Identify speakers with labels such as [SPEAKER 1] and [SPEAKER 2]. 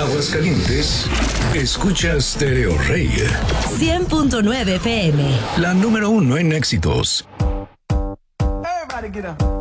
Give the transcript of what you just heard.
[SPEAKER 1] Aguascalientes, escucha Stereo Rey.
[SPEAKER 2] 100.9 FM.
[SPEAKER 1] La número 1 en éxitos.
[SPEAKER 3] Everybody get up.